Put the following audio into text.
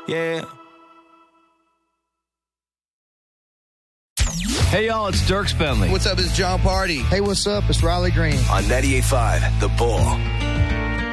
Yeah. Hey, y'all, it's Dirk Bentley. What's up, it's John Party. Hey, what's up? It's Riley Green. On 98.5, The Bull.